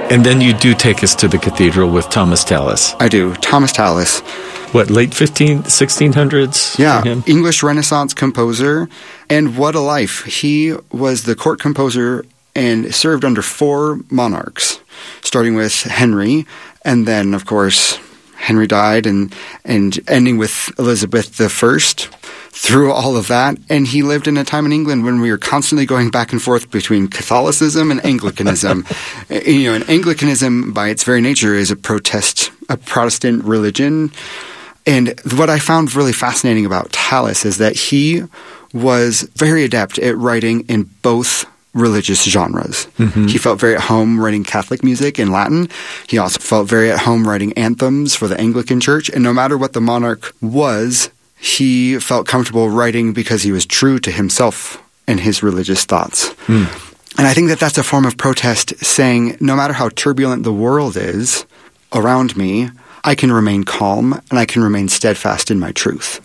And then you do take us to the cathedral with Thomas Tallis. I do. Thomas Tallis. What, late 1600s? Yeah, for him? English Renaissance composer. And what a life. He was the court composer and served under 4 monarchs, starting with Henry, and then, of course, Henry died, and ending with Elizabeth I. Through all of that, and he lived in a time in England when we were constantly going back and forth between Catholicism and Anglicanism. And Anglicanism, by its very nature, is a Protestant religion. And what I found really fascinating about Tallis is that he was very adept at writing in both religious genres. Mm-hmm. He felt very at home writing Catholic music in Latin. He also felt very at home writing anthems for the Anglican Church. And no matter what the monarch was, he felt comfortable writing because he was true to himself and his religious thoughts. Mm. And I think that that's a form of protest, saying no matter how turbulent the world is around me, I can remain calm and I can remain steadfast in my truth.